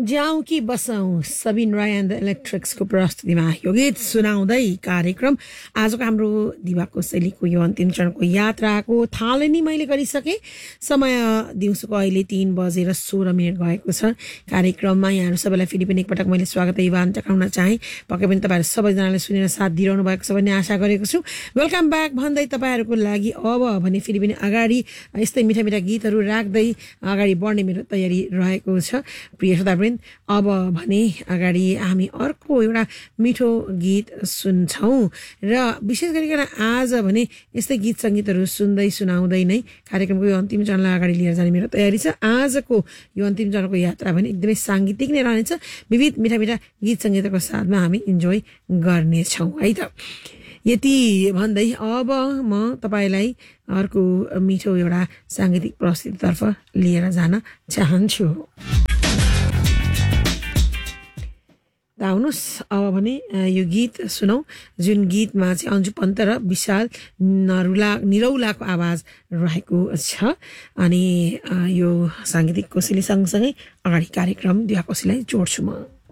जाउँ कि बसौँ सबिन राय एन्ड द इलेक्ट्रिक्सको प्रस्तुतिमा यो गीत सुनाउँदै कार्यक्रम आजको हाम्रो दिवा कोसेलीको यो अन्तिम चरणको यात्राको थालनी मैले गरिसकेँ। समय दिउँसोको अहिले 3:16 गएको छ। कार्यक्रममा यहाँहरू सबैलाई फेरि पनि एकपटक मैले स्वागत आह्वान टकाउन चाहेँ। पक्कै पनि तपाईँहरू सबैजनाले सुनेर साथ दिइरहनु भएको छ भन्ने आशा गरेको छु। वेलकम ब्याक भन्दै तपाईँहरूको लागि अब भने फेरि पनि अगाडि यस्तै मिठा मिठा गीतहरू राख्दै अगाडि बढ्ने मेरो तयारी रहेको छ। प्रिय श्रोतावृन्द, अब भने अगाडि हामी अर्को एउटा मिठो गीत सुन्छौँ र विशेष गरिकन आज भने यस्तै गीत सङ्गीतहरू सुन्दै सुनाउँदै नै कार्यक्रमको यो अन्तिम चरणलाई अगाडि लिएर जाने मेरो तयारी छ। आजको यो अन्तिम चरणको यात्रा भने एकदमै साङ्गीतिक नै रहनेछ। विविध मिठा मिठा गीत सङ्गीतको साथमा हामी इन्जोय गर्नेछौँ है त। यति भन्दै अब म तपाईँलाई अर्को मिठो एउटा साङ्गीतिक प्रस्तुतितर्फ लिएर जान चाहन्छु। आउनुहोस् अब भने यो गीत सुनौ, जुन गीतमा चाहिँ अन्जु पन्त र विशाल निरौलाको आवाज रहेको छ। अनि यो साङ्गीतिक कोसेली सँगसँगै अगाडि कार्यक्रम दिवा कोसेलीलाई जोड्छु म।